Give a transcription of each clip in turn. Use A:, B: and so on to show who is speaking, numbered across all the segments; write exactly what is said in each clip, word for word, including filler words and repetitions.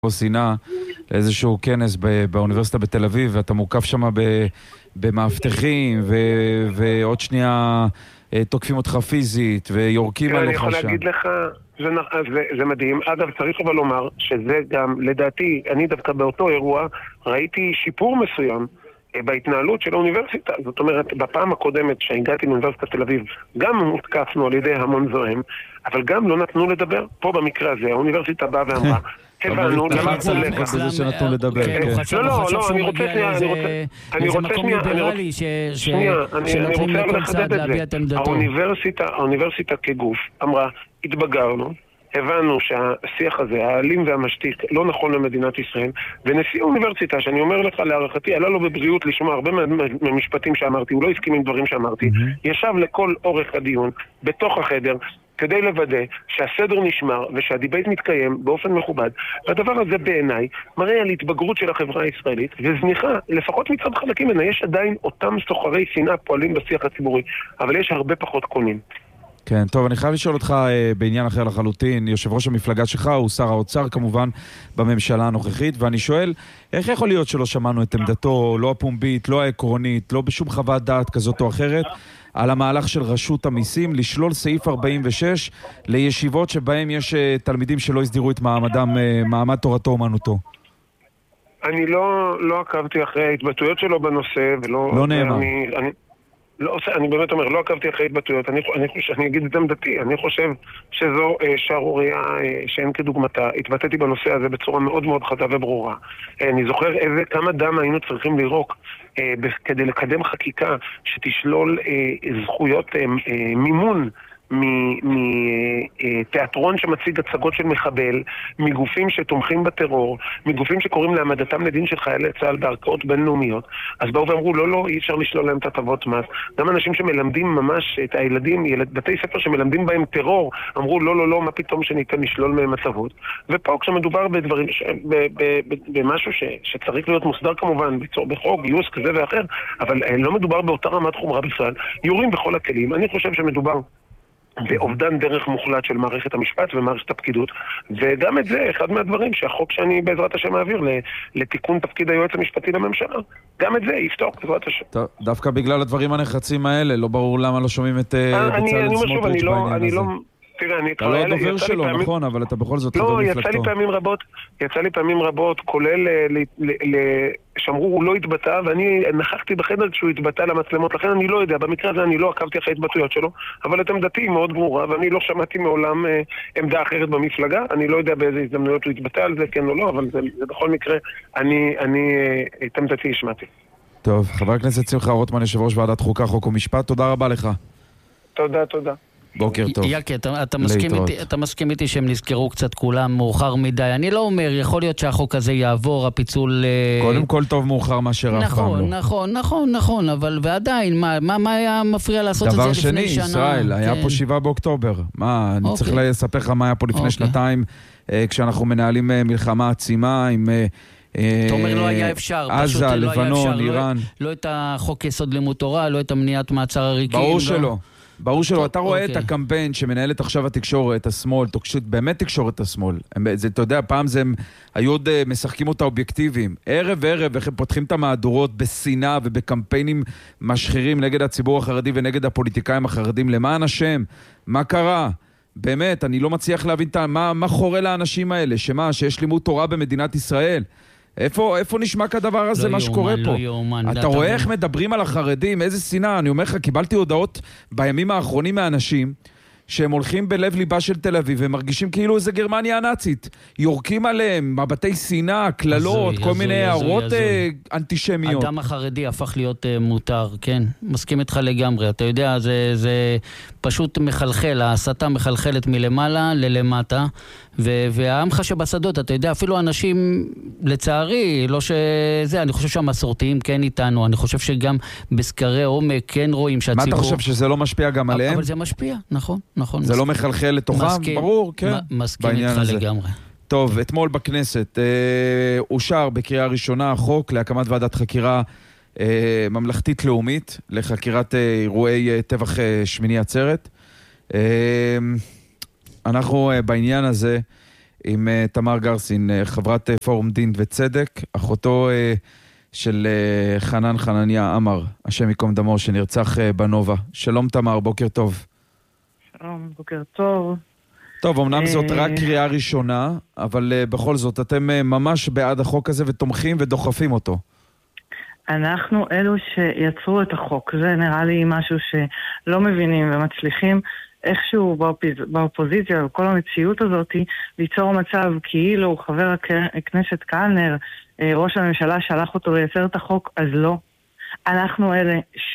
A: או שנאה לאיזשהו כנס באוניברסיטה בתל אביב, ואתה מוקף שם במאבטחים, ועוד שנייה תוקפים אותך פיזית, ויורקים עליך שם.
B: אני יכול להגיד לך, זה מדהים. אגב, צריך אבל לומר שזה גם, לדעתי, אני דווקא באותו אירוע, ראיתי שיפור מסוים בהתנהלות של האוניברסיטה. זאת אומרת, בפעם הקודמת שהגעתי לאוניברסיטת תל אביב, גם מותקפנו על ידי המון זרם, אבל גם לא נתנו לדבר. פה במקרה הזה, האוניברסיטה באה ואמרה, הבנו, למה נתנו לך?
A: בזה שנתנו לדבר.
B: לא, לא, לא, אני רוצה שנייה, אני רוצה שנייה, שנייה, אני רוצה לחדד את זה. האוניברסיטה כגוף אמרה, התבגרנו, הבנו שהשיח הזה, האלים והמשתיק, לא נכון למדינת ישראל, ונשיא האוניברסיטה, שאני אומר לך להערכתי, עלה לו בבריאות לשמוע הרבה מהמשפטים שאמרתי, הוא לא הסכים עם דברים שאמרתי, ישב לכל אורך הדיון, בתוך החדר, כדי לוודא שהסדר נשמר ושהדיבייט מתקיים באופן מכובד. והדבר הזה בעיניי מראה על התבגרות של החברה הישראלית, וזניחה, לפחות מצד חלקים ממנה, יש עדיין אותם סוחרי שנאה פועלים בשיח הציבורי, אבל יש הרבה פחות קונים.
A: כן, טוב, אני חייב לשאול אותך אה, בעניין אחר לחלוטין. יושב ראש המפלגה שלך הוא שר האוצר כמובן בממשלה הנוכחית, ואני שואל, איך יכול להיות שלא שמענו את עמדתו, לא הפומבית, לא העקרונית, לא בשום חוות דעת כזאת או אחרת, על המהלך של רשות המיסים לשלול סעיף ארבעים ושש לישיבות שבהם יש אה, תלמידים שלא הסדירו את מעמדם, אה, מעמד תורתו אומנותו?
B: אני לא, לא עקבתי אחרי ההתבטאויות שלו בנושא, ולא...
A: לא נאמר.
B: אני, אני... לא, אני באמת אומר, לא עקבתי אחרי התבטאויות, אני, אני, אני אגיד את עמדתי, אני חושב שזו אה, שערוריה אה, שאין כדוגמתה, התבטאתי בנושא הזה בצורה מאוד מאוד חדה וברורה. אה, אני זוכר איזה, כמה דם היינו צריכים לירוק אה, ב, כדי לקדם חקיקה שתשלול אה, זכויות אה, אה, מימון מתיאטרון שמציג הצגות של מחבל, מגופים שתומכים בטרור, מגופים שקוראים להעמדתם לדין של חיילי צה"ל בערכאות בינלאומיות. אז באו ואמרו, לא, לא, אי אפשר לשלול להם את הטבות מס. גם אנשים שמלמדים ממש את הילדים, ילד, בתי ספר שמלמדים בהם טרור, אמרו, לא, לא, לא, מה פתאום שניתן לשלול מהם הטבות. ופה כשמדובר בדברים, ש... ב... ב... ב... במשהו ש... שצריך להיות מוסדר כמובן, ביצור בחוק, גיוס כזה ואחר, אבל לא מדובר באותה רמת חומרה בכלל. יורים בכל הכלים. אני חושב שמדובר באובדן דרך מוחלט של מערכת המשפט ומערכת הפקידות, וגם את זה, אחד מהדברים שהחוק שאני בעזרת השם מעביר לתיקון תפקיד היועץ המשפטי לממשלה, גם את זה יפתור בעזרת השם.
A: דווקא בגלל הדברים הנחרצים האלה, לא ברור למה לא שומעים את בצלאל סמוטריץ' בעניין הזה. אתה לא הדובר שלו, נכון, אבל אתה בכל זאת
B: לא, יצא לי פעמים רבות, יצא לי פעמים רבות, כולל שאמרו הוא לא התבטא, ואני נכחתי בחדר כשהוא התבטא למצלמות, לכן אני לא יודע, במקרה הזה אני לא עקבתי אחרי התבטאויות שלו, אבל את עמדתי היא מאוד ברורה, ואני לא שמעתי מעולם עמדה אחרת במפלגה, אני לא יודע באיזה הזדמנויות הוא התבטא על זה, כן או לא, אבל זה, זה בכל מקרה, אני, אני, את עמדתי השמעתי.
A: טוב, חבר הכנסת שמחה רוטמן, יושב ראש ועדת חוקה, חוק ומשפט, תודה רבה לך.
B: תודה, תודה.
A: בוקר טוב.
C: יקי, אתה, אתה, מסכים איתי, אתה מסכים איתי שהם נזכרו קצת כולם מאוחר מדי. אני לא אומר, יכול להיות שהחוק הזה יעבור, הפיצול...
A: קודם כל טוב מאוחר מאשר אף פעם לא.
C: נכון, נכון, נכון, נכון, אבל ועדיין, מה, מה, מה היה מפריע לעשות את זה לפני שנה?
A: דבר שני, ישראל, היה פה שבעה באוקטובר. מה, אני צריך לספר לך מה היה פה לפני שנתיים, כשאנחנו מנהלים מלחמה עצימה עם...
C: אתה אומר לא היה אפשר,
A: עזה, לבנון, איראן.
C: לא את החוק יסוד לימוד תורה, לא את המניעת מעצר עריקים.
A: ברור שלא. ברור שלא, אתה רואה את הקמפיין שמנהלת עכשיו התקשורת, השמאל, באמת תקשורת השמאל. אתה יודע, פעם זה היו עוד משחקים אותה אובייקטיביים. ערב וערב, איך הם פותחים את המהדורות בשנאה ובקמפיינים משחירים נגד הציבור החרדי ונגד הפוליטיקאים החרדים. למען השם, מה קרה? באמת, אני לא מצליח להבין מה חורה לאנשים האלה, שמה, שיש לימוד תורה במדינת ישראל. איפה, איפה נשמע כדבר הזה, מה שקורה פה? אתה רואה איך מדברים על החרדים, איזה שנאה. אני אומר לך, קיבלתי הודעות בימים האחרונים מאנשים שהם הולכים בלב ליבה של תל אביב והם מרגישים כאילו איזה גרמניה הנאצית. יורקים עליהם, מבתי שנאה, כללות, כל מיני הערות אנטישמיות.
C: אדם החרדי הפך להיות מותר, כן? מסכים איתך לגמרי. אתה יודע, זה, זה פשוט מחלחל, ההסתה מחלחלת מלמעלה ללמטה. והעמך שבשדות, אתה יודע, אפילו אנשים, לצערי, לא שזה, אני חושב שהמסורתיים כן איתנו, אני חושב שגם בסקרי עומק כן רואים שהציבור...
A: מה אתה חושב, שזה לא משפיע גם עליהם?
C: אבל זה משפיע, נכון, נכון.
A: זה לא מחלחל לתוכם? ברור, כן.
C: מסכים איתך לגמרי.
A: טוב, אתמול בכנסת אושר בקריאה ראשונה החוק להקמת ועדת חקירה ממלכתית לאומית, לחקירת אירועי טבח שמיני עצרת. אנחנו בעניין הזה עם uh, תמר גרסין, uh, חברת uh, פורום דין וצדק, אחותו uh, של uh, חנן חנניה עמר, השם יקום דמו, שנרצח uh, בנובה. שלום תמר, בוקר טוב.
D: שלום, בוקר טוב.
A: טוב, אמנם זאת רק קריאה ראשונה, אבל uh, בכל זאת, אתם uh, ממש בעד החוק הזה ותומכים ודוחפים אותו.
D: אנחנו אלו שיצרו את החוק. זה נראה לי משהו שלא מבינים ומצליחים איכשהו באופוז... באופוזיציה, וכל המציאות הזאת, ליצור מצב כאילו חבר הכנסת קלנר, ראש הממשלה שלח אותו לייצר את החוק, אז לא. אנחנו אלה ש...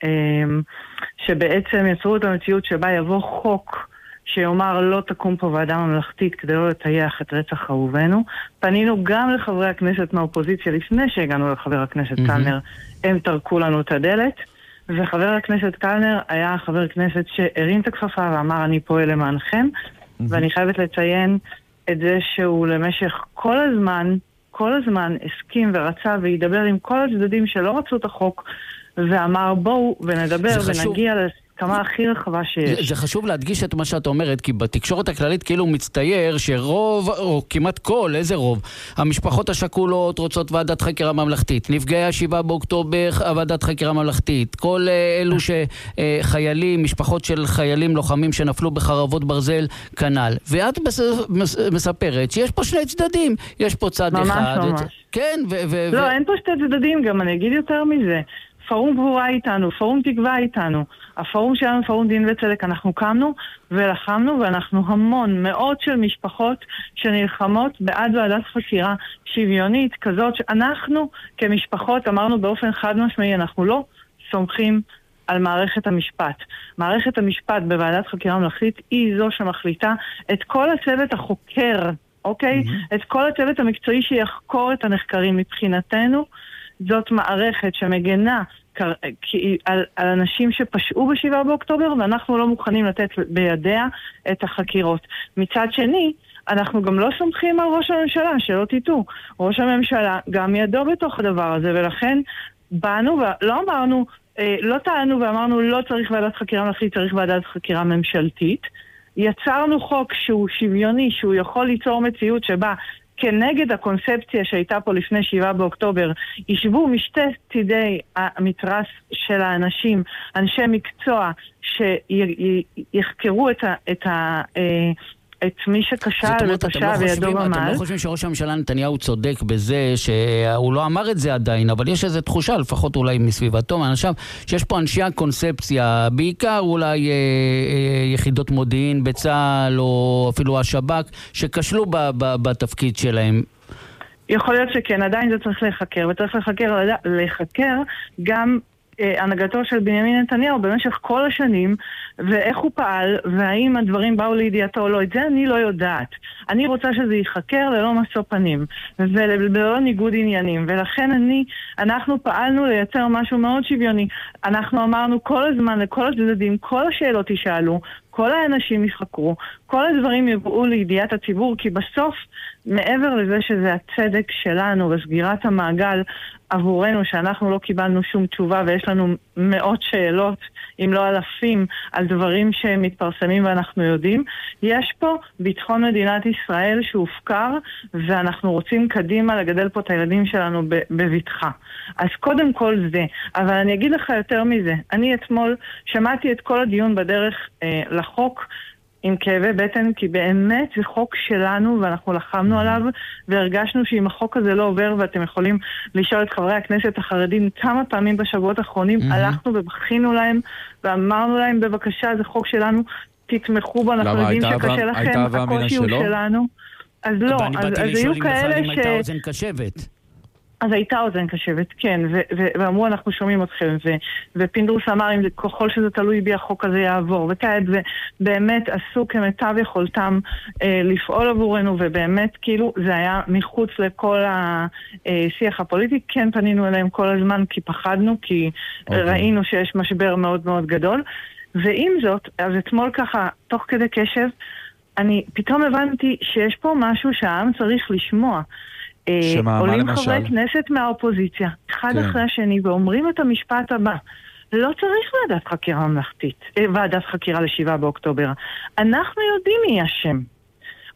D: שבעצם יצרו את המציאות שבה יבוא חוק שיאמר לא תקום פה ועדה ממלכתית כדי לא לטייח את רצח אהובנו. פנינו גם לחברי הכנסת מהאופוזיציה לפני שהגענו לחבר הכנסת mm-hmm. קלנר, הם תרקו לנו את הדלת, וחבר הכנסת קלנר היה חבר כנסת שהרים את הכפפה ואמר אני פועל למענכם, mm-hmm. ואני חייבת לציין את זה שהוא למשך כל הזמן, כל הזמן הסכים ורצה וידבר עם כל הצדדים שלא רצו את החוק, ואמר בואו ונדבר ונגיע לס... כמה הכי רחבה שיש.
C: זה, זה חשוב להדגיש את מה שאת אומרת, כי בתקשורת הכללית כאילו מצטייר שרוב, או כמעט כל, איזה רוב, המשפחות השכולות רוצות ועדת חקירה ממלכתית, נפגעי השבעה באוקטובר, ועדת חקירה ממלכתית, כל אלו שחיילים, משפחות של חיילים לוחמים שנפלו בחרבות ברזל, כנ"ל. ואת מספרת שיש פה שני צדדים, יש פה צד
D: ממש
C: אחד.
D: ממש.
C: את... כן, ו... ו
D: לא,
C: ו...
D: אין פה שתי צדדים, גם אני אגיד יותר מזה. פורום גבורה איתנו, פורום תקווה איתנו, הפורום שלנו, פורום דין וצדק, אנחנו קמנו ולחמנו, ואנחנו המון, מאות של משפחות שנלחמות בעד ועדת חקירה שוויונית כזאת, שאנחנו כמשפחות אמרנו באופן חד משמעי, אנחנו לא סומכים על מערכת המשפט. מערכת המשפט בוועדת חקירה ממלכתית היא זו שמחליטה את כל הצוות החוקר, אוקיי? Mm-hmm. את כל הצוות המקצועי שיחקור את הנחקרים מבחינתנו, זאת מערכת שמגנה על, על אנשים שפשעו בשבעה באוקטובר, ואנחנו לא מוכנים לתת בידיה את החקירות. מצד שני, אנחנו גם לא סומכים על ראש הממשלה, שלא תיתו. ראש הממשלה גם ידו בתוך הדבר הזה, ולכן באנו ולא אמרנו, לא טענו ואמרנו לא צריך ועדת חקירה ממלכתית, צריך ועדת חקירה ממשלתית. יצרנו חוק שהוא שוויוני, שהוא יכול ליצור מציאות שבה כנגד הקונספציה שהייתה פה לפני שבעה באוקטובר, ישבו משתי צידי המתרס של האנשים, אנשי מקצוע שיחקרו את ה... את ה את מי שקשה ופשע וידו במעל.
C: אתם לא חושבים שראש הממשלה נתניהו צודק בזה שהוא לא אמר את זה עדיין, אבל יש איזו תחושה, לפחות אולי מסביבתו, מאנשיו, שיש פה אנשי הקונספציה, בעיקר אולי אה, אה, יחידות מודיעין בצה"ל או אפילו השב"כ, שכשלו ב, ב, בתפקיד שלהם.
D: יכול להיות שכן, עדיין זה צריך לחקר, וצריך לחקר, לחקר גם הנהגתו של בנימין נתניהו במשך כל השנים, ואיך הוא פעל, והאם הדברים באו לידיעתו או לא, את זה אני לא יודעת. אני רוצה שזה ייחקר ללא משוא פנים, וללא ניגוד עניינים, ולכן אני, אנחנו פעלנו לייצר משהו מאוד שוויוני. אנחנו אמרנו כל הזמן לכל הצדדים, כל השאלות ישאלו, כל האנשים יחקרו, כל הדברים יבואו לידיעת הציבור, כי בסוף, מעבר לזה שזה הצדק שלנו וסגירת המעגל עבורנו, שאנחנו לא קיבלנו שום תשובה ויש לנו מאות שאלות, אם לא אלפים, על דברים שמתפרסמים ואנחנו יודעים, יש פה ביטחון מדינת ישראל שהופקר, ואנחנו רוצים קדימה לגדל פה את הילדים שלנו בבטחה. אז קודם כל זה. אבל אני אגיד לך יותר מזה. אני אתמול שמעתי את כל הדיון בדרך אה, לחוק, עם כאבי בטן, כי באמת זה חוק שלנו ואנחנו לחמנו עליו והרגשנו שאם החוק הזה לא עובר, ואתם יכולים לשאול את חברי הכנסת החרדים כמה פעמים בשבועות האחרונים, mm-hmm. הלכנו ובכינו להם ואמרנו להם בבקשה, זה חוק שלנו, תתמכו בו, אנחנו יודעים שקשה לכם, הקושי הוא שלנו. אז לא, אז, אז היו כאלה ש...
C: הייתה אוזן קשבת.
D: אז הייתה אוזן קשבת, כן, ו- ו- ואמרו אנחנו שומעים אתכם, ו- ופינדרוס אמר אם ככל שזה תלוי בי החוק הזה יעבור, וכעת באמת עשו כמיטב יכולתם אה, לפעול עבורנו, ובאמת כאילו זה היה מחוץ לכל השיח הפוליטי, כן פנינו אליהם כל הזמן כי פחדנו, כי okay. ראינו שיש משבר מאוד מאוד גדול, ועם זאת, אז אתמול ככה, תוך כדי קשב, אני פתאום הבנתי שיש פה משהו שהעם צריך לשמוע, עולים חברי כנסת מהאופוזיציה, אחד אחרי השני, ואומרים את המשפט הבא, לא צריך ועדת חקירה ממלכתית, ועדת חקירה לשבעה באוקטובר. אנחנו יודעים מי אשם.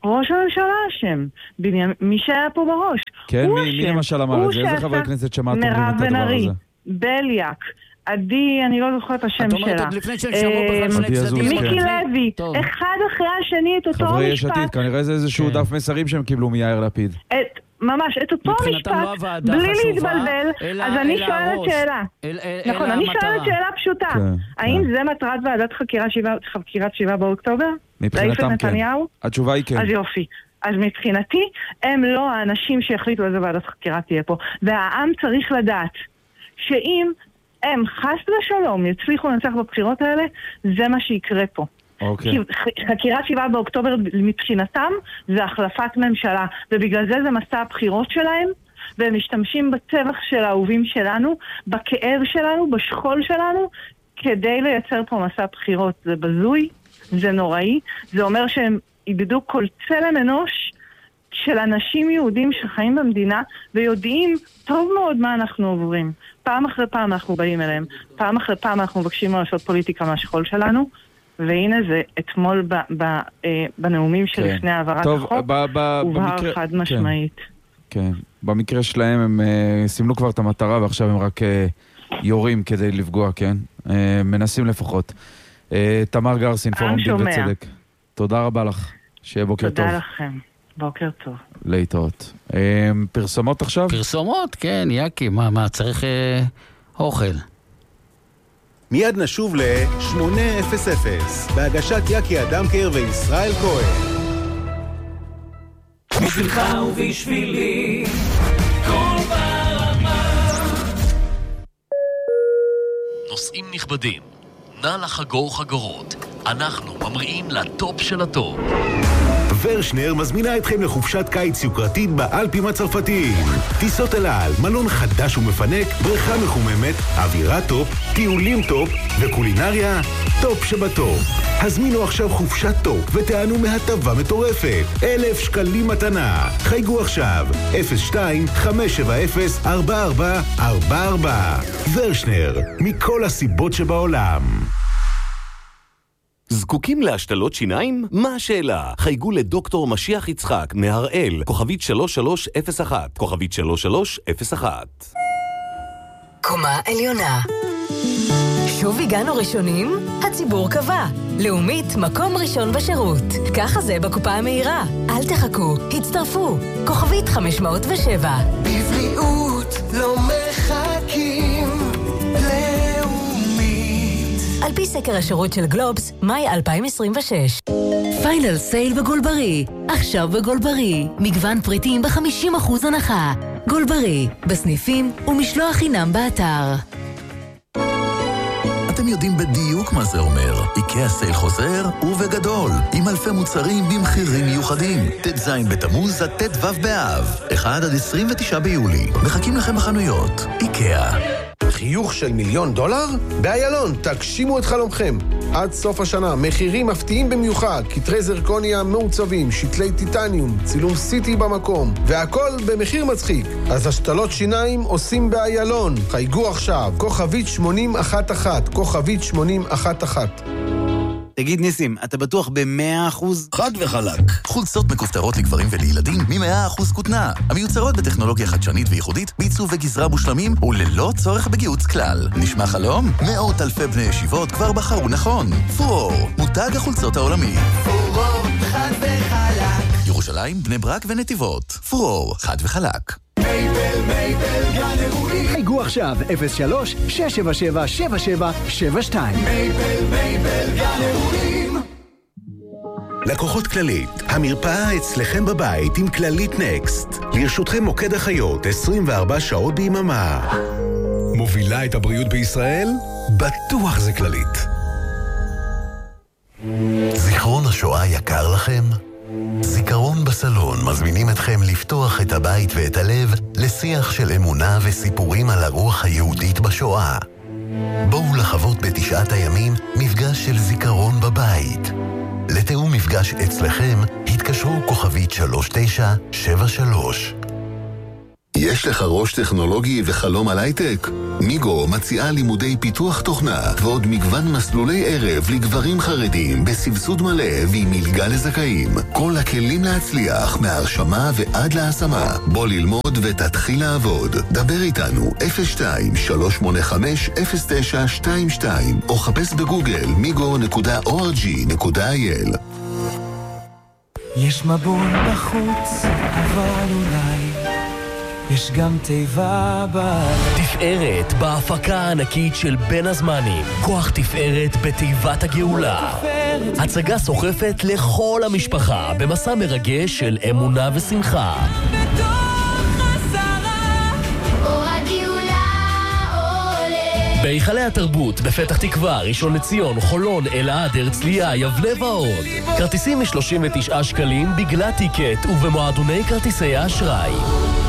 D: ראש הממשלה אשם, מי שהיה פה בראש.
A: כן, מי, מי למשל אמר את זה? איזה חבר כנסת שמעת אומרים את הדבר הזה?
D: בליאק, עדי, אני לא זוכרת את השם שלה.
C: את אומרת עוד לפני שהם שמעו בכלל שני צדדים.
D: מיקי לוי, אחד אחרי השני את אותו משפט.
A: חברי יש עתיד, כנראה זה איזשהו דף מסרים שהם קיבלו מיאיר לפיד.
D: ממש, את אותו משפט, בלי להתבלבל, אז אני שואלת שאלה. נכון, אני שואלת שאלה פשוטה. האם זה מטרת ועדת חקירת שבעה באוקטובר?
A: מבחינתם כן. התשובה היא כן.
D: אז יופי. אז מבחינתי, הם לא האנשים שיחליטו איזה ועדת חקירה תהיה פה. והעם צריך לדעת שאם הם חס ושלום יצליחו לנצח בבחירות האלה, זה מה שיקרה פה.
A: אוקיי.
D: כי חקירת שבעה באוקטובר מבחינתם זה החלפת ממשלה, ובגלל זה זה מסע הבחירות שלהם, והם משתמשים בטבח של האהובים שלנו, בכאב שלנו, בשכול שלנו, כדי לייצר פה מסע בחירות. זה בזוי, זה נוראי, זה אומר שהם איבדו כל צלם אנוש של אנשים יהודים שחיים במדינה ויודעים טוב מאוד מה אנחנו עוברים. פעם אחרי פעם אנחנו באים אליהם, פעם אחרי פעם אנחנו מבקשים לעשות פוליטיקה מהשכול שלנו, והנה זה אתמול ב, ב, אה, בנאומים שלפני העברת החוק, הובהר חד משמעית.
A: כן, כן. במקרה שלהם הם אה, סימנו כבר את המטרה ועכשיו הם רק אה, יורים כדי לפגוע, כן? אה, מנסים לפחות. אה, תמר גרסין, פורום דין וצדק. תודה רבה לך, שיהיה בוקר טוב.
D: תודה לכם, בוקר טוב.
A: להתראות. אה, פרסומות עכשיו?
C: פרסומות, כן, יקי, מה, מה צריך אה, אוכל?
E: מיד נשוב ל-שמונה אפס אפס בהגשת יקי אדמקר וישראל כהן.
F: בשבילך ובשבילי כל ברמה. נוסעים נכבדים, נא לחגור חגורות, אנחנו ממריאים לטופ של הטופ.
E: ורשנר מזמינה אתכם לחופשת קיץ יוקרתית באלפים הצרפתיים. טיסות אל על, מלון חדש ומפנק, בריכה מחוממת, אווירה טופ, טיולים טופ וקולינריה טופ שבטופ. הזמינו עכשיו חופשת טופ ותענו מהטבה מטורפת. אלף שקלים מתנה. חייגו עכשיו אפס שתיים חמש שבע אפס ארבע ארבע ארבע ארבע. ורשנר, מכל הסיבות שבעולם.
G: זקוקים להשתלות שיניים? מה השאלה? חייגו לדוקטור משיח יצחק מהראל, כוכבית שלוש שלוש אפס אחת, כוכבית שלוש שלוש אפס אחת.
H: קומה עליונה. שוב הגענו ראשונים? הציבור קבע. לאומית, מקום ראשון בשירות. ככה זה בקופה המהירה. אל תחכו, הצטרפו. כוכבית חמש מאות ושבע.
F: בבריאות לא מחכים.
H: על פי סקר השירות של גלובס, מאי אלפיים עשרים ושש. פיינל סייל בגולברי. עכשיו בגולברי. מגוון פריטים ב-חמישים אחוז הנחה. גולברי. בסניפים ומשלוח חינם באתר.
I: אתם יודעים בדיוק מה זה אומר. איקאה סייל חוזר ובגדול. עם אלפי מוצרים במחירים מיוחדים. ט"ז בתמוז עד ט"ו באב. אחד עד עשרים ותשעה ביולי. מחכים לכם בחנויות. איקאה.
J: חיוך של מיליון דולר? באיילון, תגשימו את חלומכם. עד סוף השנה, מחירים מפתיעים במיוחד, כתרי זרקוניה מעוצבים, שתלי טיטניום, צילום סיטי במקום, והכל במחיר מצחיק. אז השתלות שיניים עושים באיילון. חייגו עכשיו, כוכבית שמונים אחת אחת, כוכבית שמונים אחת אחת.
K: תגיד ניסים, אתה בטוח ב-מאה אחוז?
I: חד וחלק. חולצות מכופתרות לגברים ולילדים מ-מאה אחוז כותנה. המיוצרות בטכנולוגיה חדשנית וייחודית, בעיצוב וגזרה מושלמים וללא צורך בגיוץ כלל. נשמע חלום? מאות אלפי בני ישיבות כבר בחרו נכון. פורור, מותג החולצות העולמי.
F: פורור, חד וחלק.
I: ירושלים, בני ברק ונתיבות. פורור, חד וחלק.
F: מייבל, מייבל, גן אירועים.
L: חייגו עכשיו אפס שלוש שש שבע שבע שבע שבע שבע שתיים.
F: מייבל, מייבל, גן אירועים.
E: לקוחות כללית, המרפאה אצלכם בבית עם כללית נקסט. לרשותכם מוקד החיות עשרים וארבע שעות ביממה. מובילה את הבריאות בישראל? בטוח זה כללית.
I: זיכרון השואה יקר לכם? זיכרון בסלון מזמינים אתכם לפתוח את הבית ואת הלב לשיח של אמונה וסיפורים על הרוח היהודית בשואה. בואו לחוות בתשעת הימים מפגש של זיכרון בבית. לתאום מפגש אצלכם התקשרו כוכבית שלוש תשע שבע שלוש. יש לך ראש טכנולוגי וחלום על הייטק? מיגו מציעה לימודי פיתוח תוכנה ועוד מגוון מסלולי ערב לגברים חרדים בסבסוד מלא ועם מלגה לזכאים. כל הכלים להצליח מהרשמה ועד להשמה. בוא ללמוד ותתחיל לעבוד. דבר איתנו אפס שתיים שלוש שמונה חמש אפס תשע שתיים שתיים או חפש בגוגל מיגו נקודה או אר ג'י נקודה איי אל.
M: יש מבול בחוץ, אבל אולי יש גם תיבה בלב.
F: תפארת בהפקה הענקית של בין הזמנים. כוח תפארת בתיבת הגאולה. הצגה סוחפת לכל המשפחה במסע מרגש של אמונה ושמחה. בהיכלי התרבות, בפתח תקווה, ראשון לציון, חולון, אלעד, הרצליה, יבנה ועוד. כרטיסים מ-שלושים ותשעה שקלים בגלל טיקט ובמועדוני כרטיסי האשראי.